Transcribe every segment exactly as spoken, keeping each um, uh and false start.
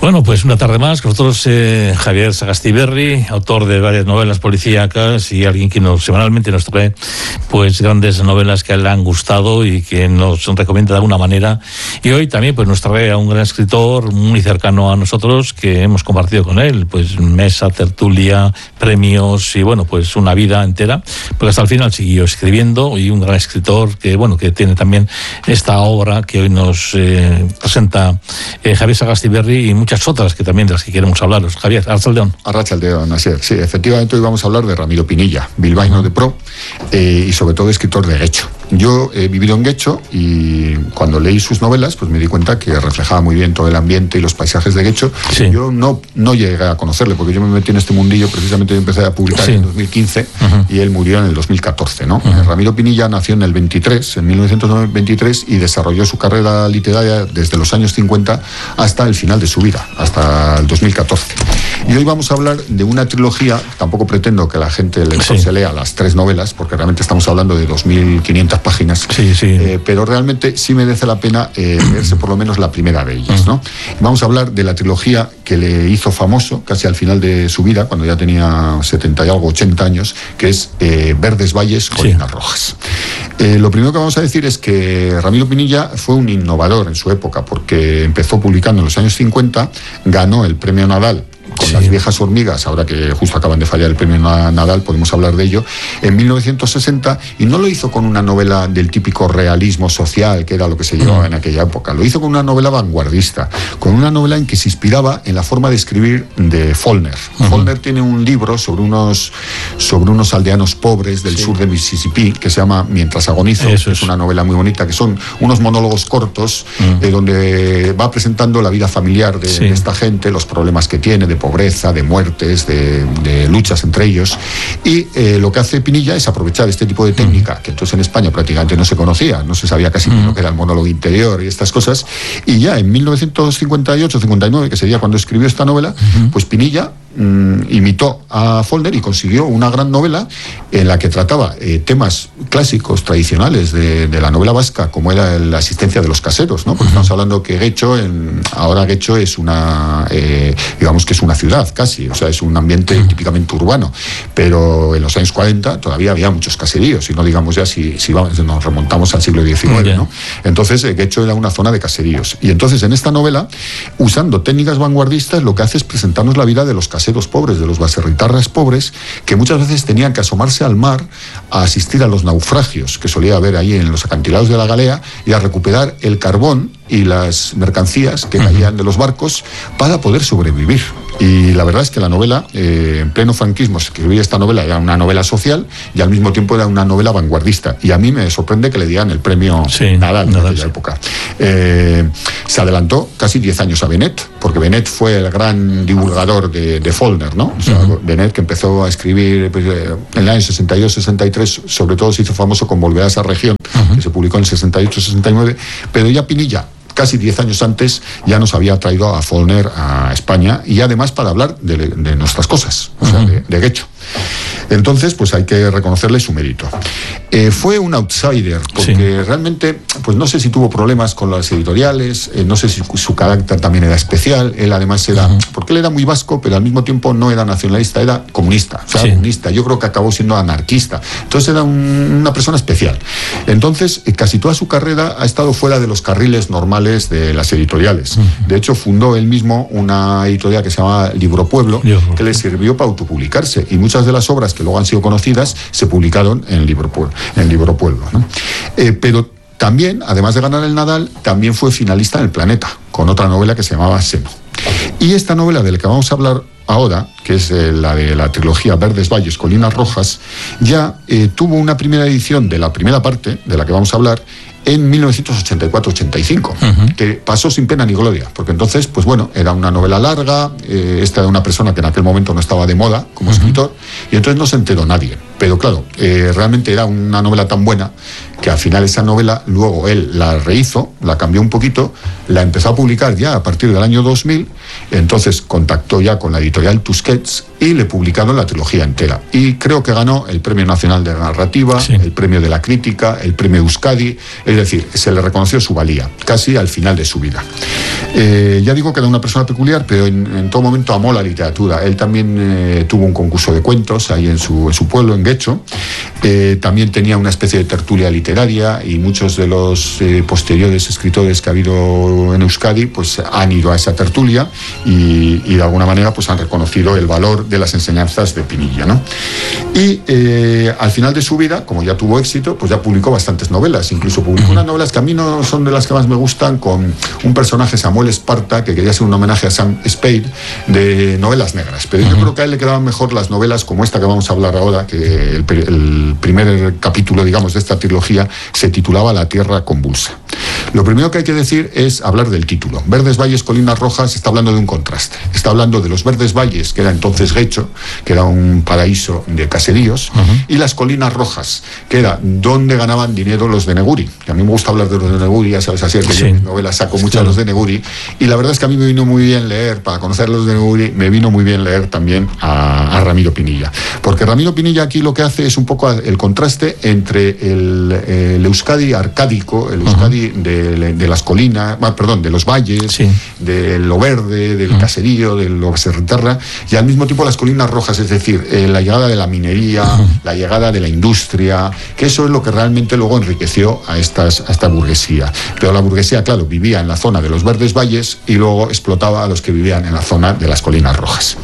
Bueno, pues una tarde más con nosotros eh, Javier Sagastiberri, autor de varias novelas policíacas y alguien que nos semanalmente nos trae pues grandes novelas que le han gustado y que nos recomienda de alguna manera. Y hoy también pues nos trae a un gran escritor muy cercano a nosotros que hemos compartido con él, pues mesa, tertulia, premios y bueno, pues una vida entera, porque hasta el final siguió escribiendo, y un gran escritor que bueno, que tiene también esta obra que hoy nos eh, presenta eh, Javier Sagastiberri y muchas otras que también de las que queremos hablaros. Javier, Arrachaldeón. Arrachaldeón, así es. Sí, efectivamente hoy vamos a hablar de Ramiro Pinilla, bilbaíno uh-huh. de pro eh, y sobre todo escritor de Guecho. Yo he vivido en Guecho y cuando leí sus novelas pues me di cuenta que reflejaba muy bien todo el ambiente y los paisajes de Guecho. Sí. Yo no, no llegué a conocerle porque yo me metí en este mundillo, precisamente yo empecé a publicar sí. en dos mil quince uh-huh. y él murió en el dos mil catorce, ¿no? Uh-huh. Ramiro Pinilla nació en el veintitrés, en mil novecientos veintitrés, y desarrolló su carrera literaria desde los años cincuenta hasta el final de su vida, hasta el dos mil catorce. Y hoy vamos a hablar de una trilogía. Tampoco pretendo que la gente le sí. se lea las tres novelas, porque realmente estamos hablando de dos mil quinientas páginas, sí, sí. Eh, pero realmente sí merece la pena eh, leerse por lo menos la primera de ellas, ¿no? Vamos a hablar de la trilogía que le hizo famoso casi al final de su vida, cuando ya tenía setenta y algo, ochenta años, que es eh, Verdes Valles, Colinas sí. Rojas. Eh, lo primero que vamos a decir es que Ramiro Pinilla fue un innovador en su época, porque empezó publicando en los años cincuenta, ganó el premio Nadal con sí. Las viejas hormigas, ahora que justo acaban de fallar el premio Nadal, podemos hablar de ello, en mil novecientos sesenta, y no lo hizo con una novela del típico realismo social, que era lo que se llevaba en aquella época. Lo hizo con una novela vanguardista, con una novela en que se inspiraba en la forma de escribir de Faulkner. Uh-huh. Faulkner tiene un libro sobre unos, sobre unos aldeanos pobres del sí. sur de Mississippi, que se llama Mientras agonizo. Eso es. Es una novela muy bonita, que son unos monólogos cortos, uh-huh. eh, donde va presentando la vida familiar de, sí. de esta gente, los problemas que tiene, de pobreza, de muertes, de, de luchas entre ellos. Y eh, lo que hace Pinilla es aprovechar este tipo de técnica, que entonces en España prácticamente no se conocía, no se sabía casi mm. lo que era el monólogo interior y estas cosas. Y ya en mil novecientos cincuenta y ocho cincuenta y nueve, que sería cuando escribió esta novela, mm-hmm. pues Pinilla mm, imitó a Faulkner y consiguió una gran novela en la que trataba eh, temas clásicos, tradicionales de, de la novela vasca, como era la asistencia de los caseros, ¿no? Porque mm-hmm. estamos hablando que Guecho, en, ahora Guecho es una, eh, digamos que es una ciudad casi, o sea, es un ambiente mm. típicamente urbano, pero en los años cuarenta todavía había muchos caseríos, y no digamos ya si, si vamos, nos remontamos al siglo diecinueve, yeah. ¿no? Entonces, eh, Guecho era una zona de caseríos. Y entonces, en esta novela, usando técnicas vanguardistas, lo que hace es presentarnos la vida de los caseros pobres, de los baserritarras pobres, que muchas veces tenían que asomarse al mar a asistir a los naufragios que solía haber ahí en los acantilados de la Galea y a recuperar el carbón y las mercancías que caían de los barcos para poder sobrevivir. Y la verdad es que la novela, eh, en pleno franquismo, escribir esta novela era una novela social y al mismo tiempo era una novela vanguardista. Y a mí me sorprende que le dieran el premio sí, Nadal en aquella sí. época. Eh, se adelantó casi diez años a Benet, porque Benet fue el gran divulgador de, de Faulkner, ¿no? O sea, uh-huh. Benet, que empezó a escribir pues, en el año sesenta y dos sesenta y tres, sobre todo se hizo famoso con Volver a esa región, uh-huh. que se publicó en sesenta y ocho sesenta y nueve, pero ya Pinilla, casi diez años antes, ya nos había traído a Faulkner a España, y además para hablar de, de nuestras cosas, o sea, de, de Guecho. Entonces, pues hay que reconocerle su mérito. Eh, fue un outsider, porque sí. realmente, pues no sé si tuvo problemas con las editoriales, eh, no sé si su carácter también era especial. Él además era, uh-huh. porque él era muy vasco, pero al mismo tiempo no era nacionalista, era comunista, o sea, sí. comunista. Yo creo que acabó siendo anarquista. Entonces era un, una persona especial. Entonces, eh, casi toda su carrera ha estado fuera de los carriles normales de las editoriales. Uh-huh. De hecho, fundó él mismo una editorial que se llama Libro Pueblo, uh-huh. que le sirvió para autopublicarse, y muchas de las obras que luego han sido conocidas se publicaron en Libro Pueblo, en Libro Pueblo, ¿no? Eh, pero también, además de ganar el Nadal, también fue finalista en El Planeta, con otra novela que se llamaba Seno. Y esta novela de la que vamos a hablar ahora, que es eh, la de la trilogía Verdes Valles, Colinas Rojas, ya eh, tuvo una primera edición de la primera parte, de la que vamos a hablar, en mil novecientos ochenta y cuatro ochenta y cinco, uh-huh. que pasó sin pena ni gloria, porque entonces, pues bueno, era una novela larga, eh, esta era una persona que en aquel momento no estaba de moda como uh-huh. escritor, y entonces no se enteró nadie. Pero claro, eh, realmente era una novela tan buena que al final esa novela, luego él la rehizo, la cambió un poquito, la empezó a publicar ya a partir del año dos mil, entonces contactó ya con la editorial Tusquets, Tusquets y le publicaron la trilogía entera. Y creo que ganó el Premio Nacional de Narrativa, sí. el Premio de la Crítica, el Premio Euskadi, es decir, se le reconoció su valía, casi al final de su vida. Eh, ya digo que era una persona peculiar, pero en, en todo momento amó la literatura. Él también eh, tuvo un concurso de cuentos ahí en su, en su pueblo, en Guecho. Eh, también tenía una especie de tertulia literaria y muchos de los eh, posteriores escritores que ha habido en Euskadi pues han ido a esa tertulia y, y de alguna manera pues han reconocido el valor de las enseñanzas de Pinilla, ¿no? Y eh, al final de su vida, como ya tuvo éxito, pues ya publicó bastantes novelas, incluso publicó unas novelas que a mí no son de las que más me gustan, con un personaje, Samuel Esparta, que quería hacer un homenaje a Sam Spade, de novelas negras, pero yo creo que a él le quedaban mejor las novelas como esta que vamos a hablar ahora, que el, el primer capítulo, digamos, de esta trilogía se titulaba La Tierra Convulsa. Lo primero que hay que decir es hablar del título. Verdes Valles, Colinas Rojas, está hablando de un contraste. Está hablando de los Verdes Valles, que era entonces Guecho, que era un paraíso de caseríos, uh-huh. y las Colinas Rojas, que era donde ganaban dinero los de Neguri. Y a mí me gusta hablar de los de Neguri, ya sabes, así es que sí. yo en mis novelas saco mucho a los de Neguri, y la verdad es que a mí me vino muy bien leer, para conocer los de Neguri, me vino muy bien leer también a, a Ramiro Pinilla. Porque Ramiro Pinilla aquí lo que hace es un poco el contraste entre el, el Euskadi arcádico, el Euskadi uh-huh. de, de las colinas, perdón, de los valles, sí. de lo verde, del uh-huh. caserío, de lo serranterra, y al mismo tiempo las colinas rojas, es decir, eh, la llegada de la minería, uh-huh. la llegada de la industria, que eso es lo que realmente luego enriqueció a, estas, a esta burguesía. Pero la burguesía, claro, vivía en la zona de los verdes valles y luego explotaba a los que vivían en la zona de las colinas rojas.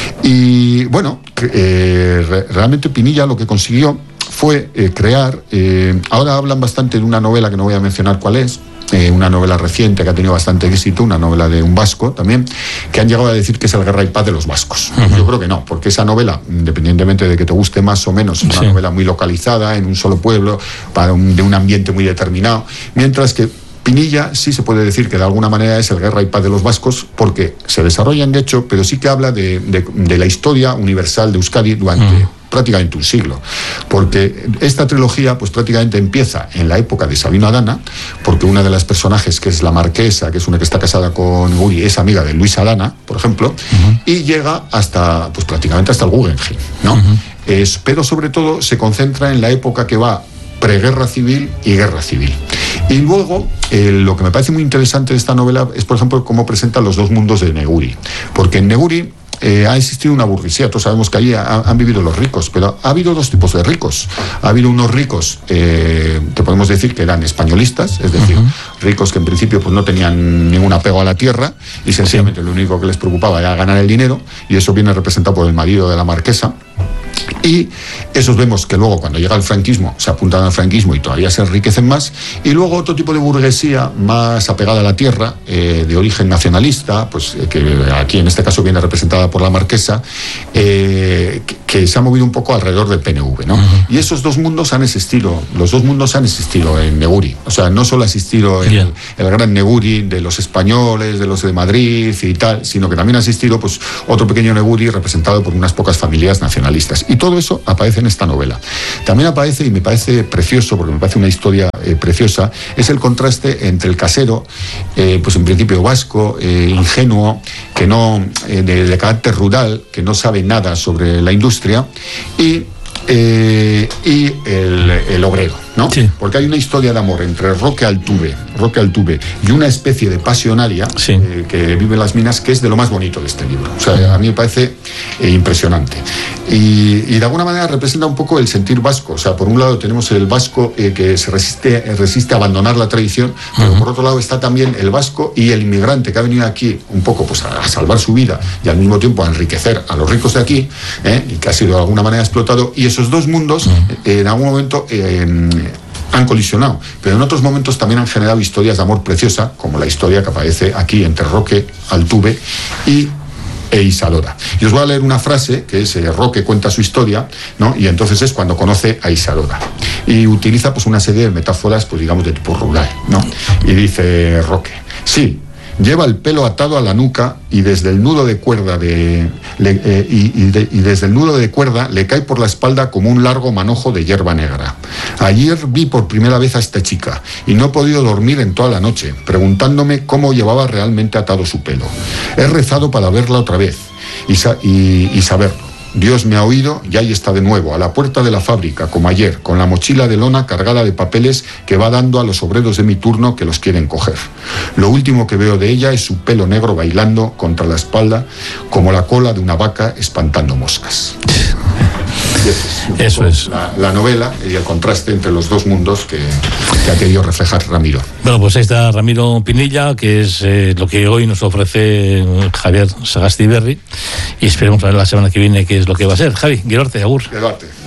Y bueno, eh, re- realmente Pinilla lo que consiguió fue eh, crear, eh, ahora hablan bastante de una novela que no voy a mencionar cuál es, eh, una novela reciente que ha tenido bastante éxito, una novela de un vasco también, que han llegado a decir que es el Guerra y Paz de los vascos. Uh-huh. Yo creo que no, porque esa novela, independientemente de que te guste más o menos, es una sí. novela muy localizada en un solo pueblo, para un, de un ambiente muy determinado, mientras que Pinilla sí se puede decir que de alguna manera es el Guerra y Paz de los vascos, porque se desarrolla en Guecho, pero sí que habla de, de, de la historia universal de Euskadi durante uh-huh. prácticamente un siglo, porque esta trilogía pues prácticamente empieza en la época de Sabino Adana, porque una de las personajes, que es la marquesa, que es una que está casada con Uri, es amiga de Luis Adana, por ejemplo, uh-huh. y llega hasta pues prácticamente hasta el Guggenheim, ¿no? Uh-huh. Es, pero sobre todo se concentra en la época que va preguerra civil y guerra civil. Y luego, eh, lo que me parece muy interesante de esta novela es, por ejemplo, cómo presenta los dos mundos de Neguri. Porque en Neguri eh, ha existido una burguesía, todos sabemos que allí ha, han vivido los ricos, pero ha habido dos tipos de ricos. Ha habido unos ricos eh, que podemos decir que eran españolistas, es decir, uh-huh. ricos que en principio pues, no tenían ningún apego a la tierra y sencillamente sí. lo único que les preocupaba era ganar el dinero, y eso viene representado por el marido de la marquesa. Y esos vemos que luego cuando llega el franquismo se apuntan al franquismo y todavía se enriquecen más. Y luego otro tipo de burguesía más apegada a la tierra, eh, de origen nacionalista, pues eh, que aquí en este caso viene representada por la marquesa, eh, que, que se ha movido un poco alrededor del P N V, ¿no? Uh-huh. Y esos dos mundos han existido, los dos mundos han existido en Neguri. O sea, no solo ha existido el, yeah. el gran Neguri de los españoles, de los de Madrid y tal, sino que también ha existido pues otro pequeño Neguri representado por unas pocas familias nacionalistas. Y todo eso aparece en esta novela. También aparece, y me parece precioso, porque me parece una historia eh, preciosa, es el contraste entre el casero, eh, pues en principio vasco, eh, ingenuo, que no, eh, de, de carácter rural, que no sabe nada sobre la industria, y, eh, y el, el obrero, ¿no? Sí. Porque hay una historia de amor entre Roque Altuve, Roque Altuve y una especie de pasionaria sí. eh, que vive en las minas, que es de lo más bonito de este libro. O sea, a mí me parece eh, impresionante. Y, y de alguna manera representa un poco el sentir vasco. O sea, por un lado tenemos el vasco eh, que se resiste, resiste a abandonar la tradición, pero uh-huh. por otro lado está también el vasco y el inmigrante que ha venido aquí un poco pues, a, a salvar su vida y al mismo tiempo a enriquecer a los ricos de aquí, eh, y que ha sido de alguna manera explotado. Y esos dos mundos uh-huh. eh, en algún momento eh, han colisionado, pero en otros momentos también han generado historias de amor preciosa, como la historia que aparece aquí entre Roque Altuve y e Isadora. Y os voy a leer una frase que es eh, Roque cuenta su historia, ¿no? Y entonces es cuando conoce a Isadora. Y utiliza pues una serie de metáforas, pues digamos, de tipo rural, ¿no? Y dice Roque, sí, lleva el pelo atado a la nuca y desde el nudo de cuerda de, le, eh, y, y, de, y desde el nudo de cuerda le cae por la espalda como un largo manojo de hierba negra. Ayer vi por primera vez a esta chica y no he podido dormir en toda la noche, preguntándome cómo llevaba realmente atado su pelo. He rezado para verla otra vez y, y, y saberlo. Dios me ha oído y ahí está de nuevo, a la puerta de la fábrica, como ayer, con la mochila de lona cargada de papeles que va dando a los obreros de mi turno que los quieren coger. Lo último que veo de ella es su pelo negro bailando contra la espalda, como la cola de una vaca espantando moscas. Y eso es, eso es. La, la novela y el contraste entre los dos mundos que, que ha querido reflejar Ramiro. Bueno, pues ahí está Ramiro Pinilla, que es eh, lo que hoy nos ofrece Javier Sagastiberri, y esperemos a ver la semana que viene qué es lo que va a ser. Javi, Guilarte, agur. Guilarte.